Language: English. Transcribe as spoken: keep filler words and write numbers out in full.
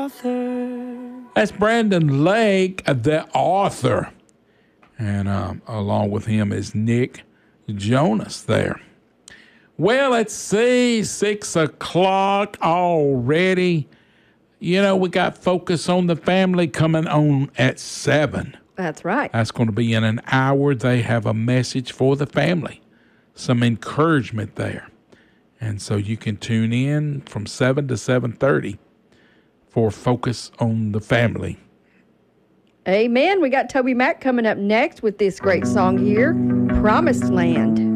author. That's Brandon Lake, the author. And um, along with him is Nick Jonas there. Well, let's see, six o'clock already. You know, we got Focus on the Family coming on at seven. That's right. That's going to be in an hour. They have a message for the family, some encouragement there. And so you can tune in from seven to seven thirty for Focus on the Family. Amen. We got Toby Mac coming up next with this great song here, Promised Land.